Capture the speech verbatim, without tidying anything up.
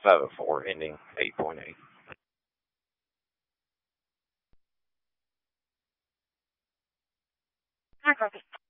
five oh four, ending eight point eight. Hi, Coffee.